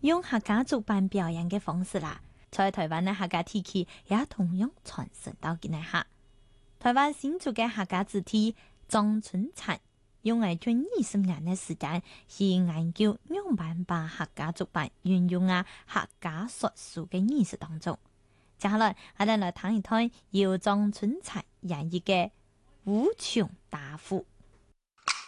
用客家族辦表演嘅方式啦，在台灣嘅客家地區也同樣傳承到今日下。台灣新竹嘅客家子弟張春燦用嚟將20年嘅時間去研究樣板把客家族版運用客家述書嘅藝術當中。接下來我哋來聽一聽由張春燦演繹嘅武松打虎。